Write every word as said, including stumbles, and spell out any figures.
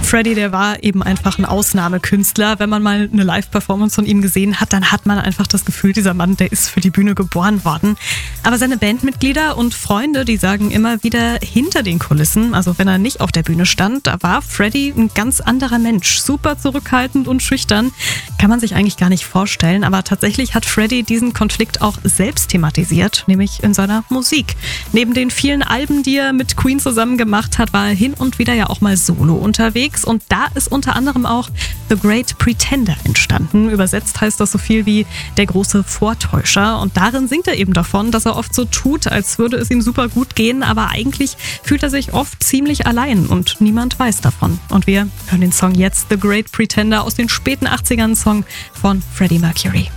Freddie, der war eben einfach ein Ausnahmekünstler. Wenn man mal eine Live-Performance von ihm gesehen hat, dann hat man einfach das Gefühl, dieser Mann, der ist für die Bühne geboren worden. Aber seine Bandmitglieder und Freunde, die sagen immer wieder hinter den Kulissen, also wenn er nicht auf der Bühne stand, da war Freddie ein ganz anderer Mensch. Super zurückhaltend und schüchtern. Kann man sich eigentlich gar nicht vorstellen. Aber tatsächlich hat Freddie diesen Konflikt auch selbst thematisiert, nämlich in seiner Musik. Neben den vielen Alben, die er mit Queen zusammen gemacht hat, war er hin und wieder ja auch mal solo unterwegs. Und da ist unter anderem auch The Great Pretender entstanden. Übersetzt heißt das so viel wie der große Vortäuscher. Und darin singt er eben davon, dass er oft so tut, als würde es ihm super gut gehen. Aber eigentlich fühlt er sich oft ziemlich allein und niemand weiß davon. Und wir hören den Song jetzt, The Great Pretender, aus den späten achtzigern, Song von Freddie Mercury.